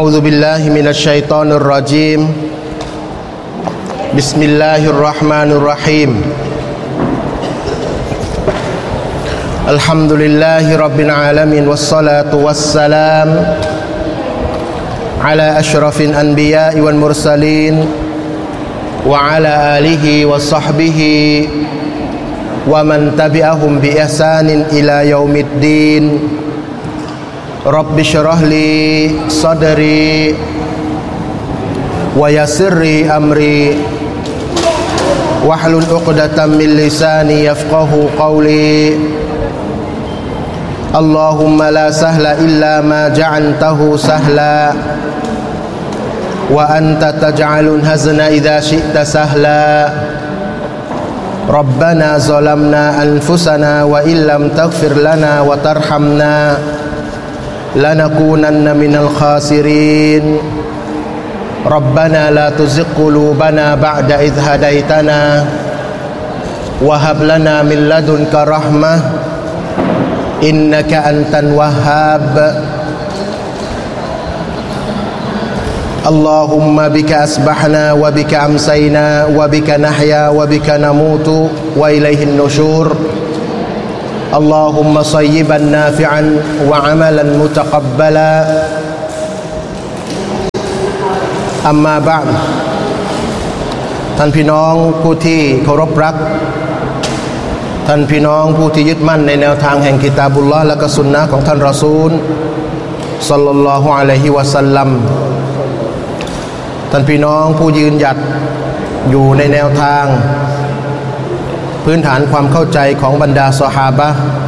أعوذ بالله من الشيطان الرجيم بسم الله الرحمن الرحيم الحمد لله رب العالمين والصلاة والسلام على أشرف الأنبياء والمرسلين وعلى آله وصحبه ومن تبعهم بإحسان إلى يوم الدين رب اشرح لي صدري ويسر لي أمري واحلل عقدة من لساني يفقه قولي اللهم لا سهل إلا ما جعلته سهلا وأنت تجعل الحزن إذا شئت سهلا ربنا ظلمنا أنفسنا وإن لم تغفر لنا وترحمنا لنكونن من الخاسرين ربنا لا تزغ قلوبنا بعد إذ هديتنا وهب لنا من لدنك رحمة إنك أنت الوهاب اللهم بك أصبحنا وبك أمسينا وبك نحيا وبك نموت وإليه النشور اللهم صيبا نافعا وعملا متقبلا أما بعد ท่านพี่น้องผู้ที่เคารพรักท่านพี่น้องผู้ที่ยึดมั่นในแนวทางแห่งกิตาบุลลอฮ์และก็สุนนะของท่านรอซูลศ็อลลัลลอฮุอะลัยฮิวะซัลลัมท่านพี่น้องผู้ยืนหยัดอยู่ในแนวทางพื้นฐานความเข้าใจของบรรดาซอฮาบะห์